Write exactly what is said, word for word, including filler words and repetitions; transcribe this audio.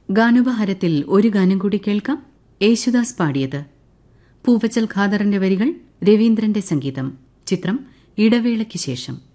ഗാനുപഹാരത്തിൽ ഒരു ഗാനം കൂടി കേൾക്കാം. യേശുദാസ് പാടിയത്. പൂവച്ചൽ ഖാദറിന്റെ വരികൾ, രവീന്ദ്രന്റെ സംഗീതം. ചിത്രം ഇടവേളയ്ക്ക് ശേഷം.